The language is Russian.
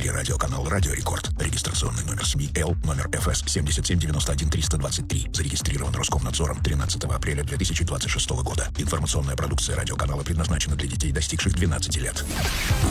телерадиоканал «Радио Рекорд». Регистрационный номер СМИ Л, номер ФС 7791-323. Зарегистрирован Роскомнадзором 13 апреля 2026 года. Информационная продукция радиоканала предназначена для детей, достигших 12 лет.